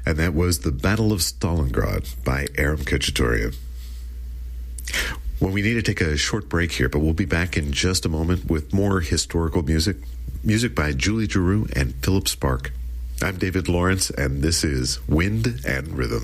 And that was The Battle of Stalingrad by Aram Khachaturian. Well, we need to take a short break here, but we'll be back in just a moment with more historical music by Julie Giroux and Philip Spark. I'm David Lawrence, and this is Wind and Rhythm.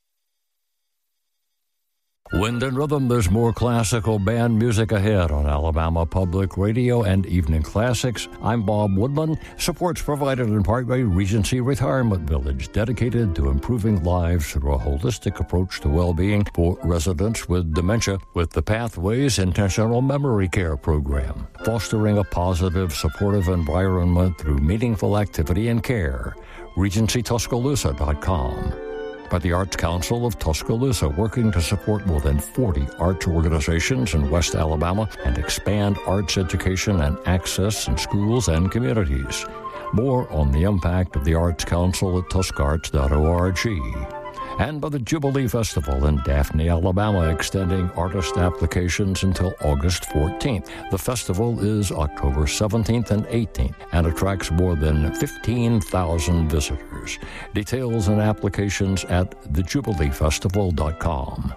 Wind and Rhythm, there's more classical band music ahead on Alabama Public Radio and Evening Classics. I'm Bob Woodman. Support's provided in part by Regency Retirement Village, dedicated to improving lives through a holistic approach to well-being for residents with dementia, with the Pathways Intentional Memory Care Program, fostering a positive, supportive environment through meaningful activity and care. RegencyTuscaloosa.com. By the Arts Council of Tuscaloosa, working to support more than 40 arts organizations in West Alabama and expand arts education and access in schools and communities. More on the impact of the Arts Council at tuscarts.org. And by the Jubilee Festival in Daphne, Alabama, extending artist applications until August 14th. The festival is October 17th and 18th and attracts more than 15,000 visitors. Details and applications at thejubileefestival.com.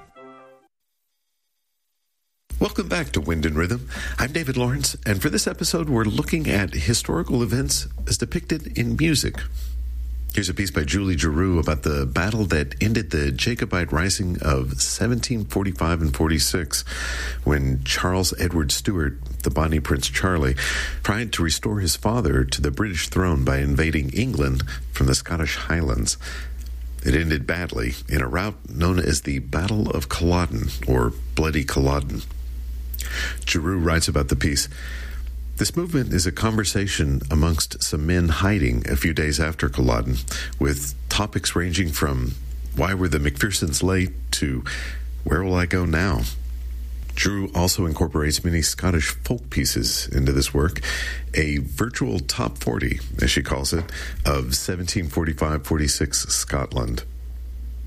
Welcome back to Wind and Rhythm. I'm David Lawrence, and for this episode, we're looking at historical events as depicted in music. Here's a piece by Julie Giroux about the battle that ended the Jacobite Rising of 1745 and 46, when Charles Edward Stuart, the Bonnie Prince Charlie, tried to restore his father to the British throne by invading England from the Scottish Highlands. It ended badly in a rout known as the Battle of Culloden, or Bloody Culloden. Giroux writes about the piece, "This movement is a conversation amongst some men hiding a few days after Culloden, with topics ranging from why were the McPhersons late to where will I go now?" Giroux also incorporates many Scottish folk pieces into this work, a virtual top 40, as she calls it, of 1745-46 Scotland.